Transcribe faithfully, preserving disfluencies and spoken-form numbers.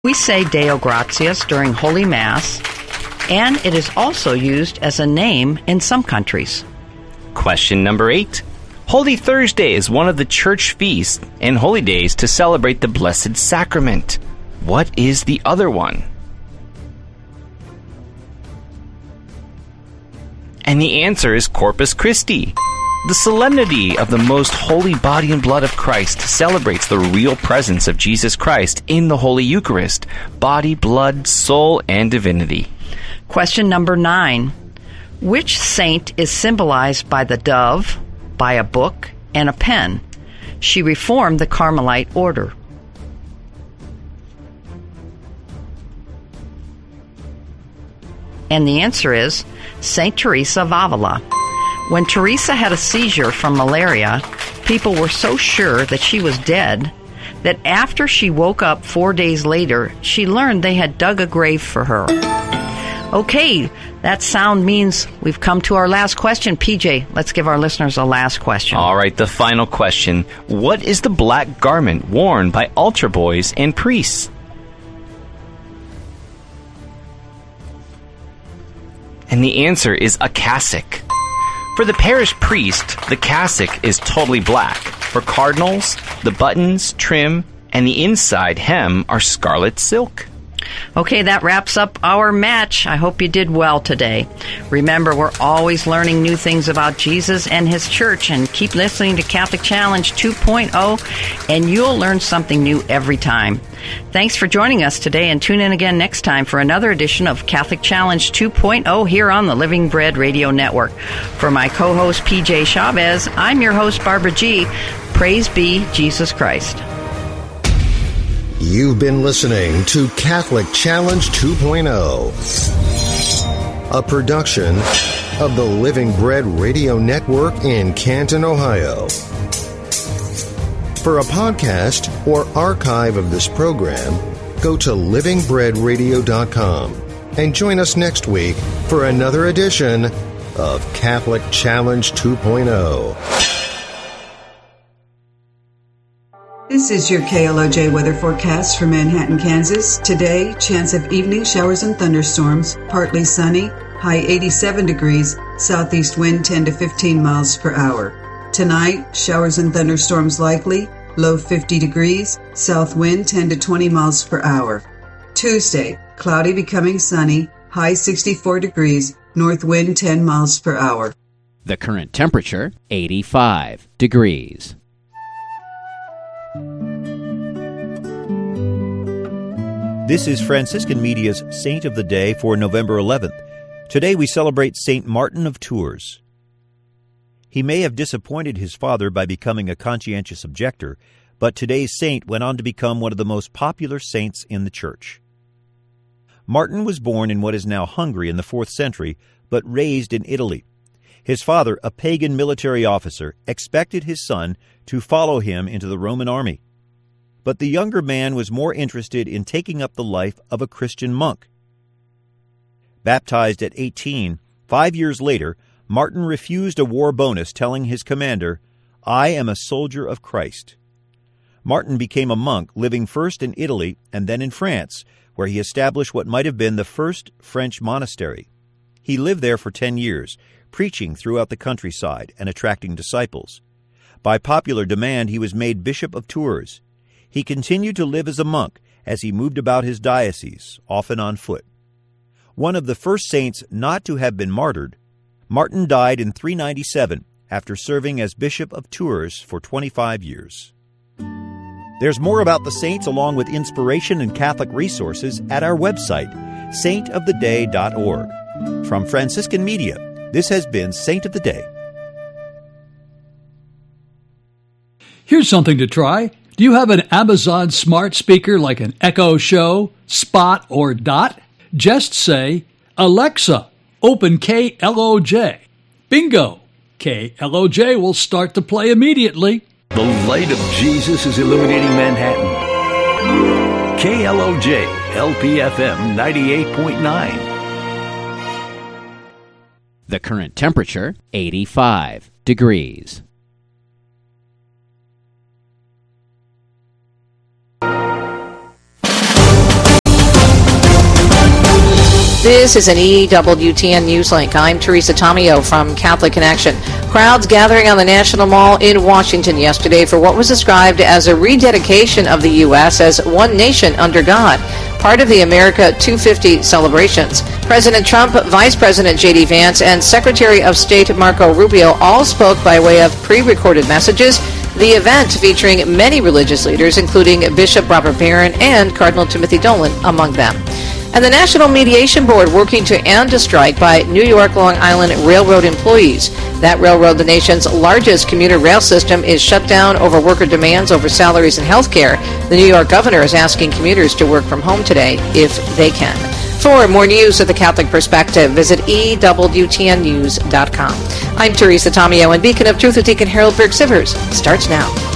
We say Deo Gratias during Holy Mass, and it is also used as a name in some countries. Question number eight. Holy Thursday is one of the church feasts and holy days to celebrate the Blessed Sacrament. What is the other one? And the answer is Corpus Christi. The solemnity of the most holy body and blood of Christ celebrates the real presence of Jesus Christ in the Holy Eucharist, body, blood, soul, and divinity. Question number nine. Which saint is symbolized by the dove, by a book, and a pen? She reformed the Carmelite order. And the answer is Saint Teresa of Avila. When Teresa had a seizure from malaria, people were so sure that she was dead that after she woke up four days later, she learned they had dug a grave for her. Okay, that sound means we've come to our last question. P J, let's give our listeners a last question. All right, the final question. What is the black garment worn by altar boys and priests? And the answer is a cassock. For the parish priest, the cassock is totally black. For cardinals, the buttons, trim, and the inside hem are scarlet silk. Okay, that wraps up our match. I hope you did well today. Remember, we're always learning new things about Jesus and His church, and keep listening to Catholic Challenge two point oh, and you'll learn something new every time. Thanks for joining us today, and tune in again next time for another edition of Catholic Challenge two point oh here on the Living Bread Radio Network. For my co-host P J Chavez, I'm your host Barbara G. Praise be Jesus Christ. You've been listening to Catholic Challenge two point oh, a production of the Living Bread Radio Network in Canton, Ohio. For a podcast or archive of this program, go to living bread radio dot com and join us next week for another edition of Catholic Challenge two point oh. This is your K L O J weather forecast for Manhattan, Kansas. Today, chance of evening showers and thunderstorms, partly sunny, high eighty-seven degrees, southeast wind ten to fifteen miles per hour. Tonight, showers and thunderstorms likely, low fifty degrees, south wind ten to twenty miles per hour. Tuesday, cloudy becoming sunny, high sixty-four degrees, north wind ten miles per hour. The current temperature, eighty-five degrees. This is Franciscan Media's Saint of the Day for November eleventh. Today we celebrate Saint Martin of Tours. He may have disappointed his father by becoming a conscientious objector, but today's saint went on to become one of the most popular saints in the Church. Martin was born in what is now Hungary in the fourth century, but raised in Italy. His father, a pagan military officer, expected his son to follow him into the Roman army. But the younger man was more interested in taking up the life of a Christian monk. Baptized at eighteen, five years later, Martin refused a war bonus, telling his commander, "I am a soldier of Christ." Martin became a monk, living first in Italy and then in France, where he established what might have been the first French monastery. He lived there for ten years, preaching throughout the countryside and attracting disciples. By popular demand, he was made Bishop of Tours. He continued to live as a monk as he moved about his diocese, often on foot. One of the first saints not to have been martyred, Martin died in three ninety-seven after serving as Bishop of Tours for twenty-five years. There's more about the saints along with inspiration and Catholic resources at our website, saint of the day dot org. From Franciscan Media, this has been Saint of the Day. Here's something to try. Do you have an Amazon smart speaker like an Echo Show, Spot, or Dot? Just say, "Alexa, open K L O J." Bingo! K L O J will start to play immediately. The light of Jesus is illuminating Manhattan. K L O J, L P F M ninety-eight point nine. The current temperature, eighty-five degrees. This is an E W T N News Link. I'm Teresa Tomeo from Catholic Connection. Crowds gathering on the National Mall in Washington yesterday for what was described as a rededication of the U S as one nation under God, part of the America two fifty celebrations. President Trump, Vice President J D Vance, and Secretary of State Marco Rubio all spoke by way of pre-recorded messages. The event featuring many religious leaders, including Bishop Robert Barron and Cardinal Timothy Dolan among them. And the National Mediation Board working to end a strike by New York Long Island Railroad employees. That railroad, the nation's largest commuter rail system, is shut down over worker demands over salaries and health care. The New York governor is asking commuters to work from home today if they can. For more news of the Catholic Perspective, visit E W T N news dot com. I'm Teresa Tomeo, and Beacon of Truth with Deacon Harold Burke Sivers starts now.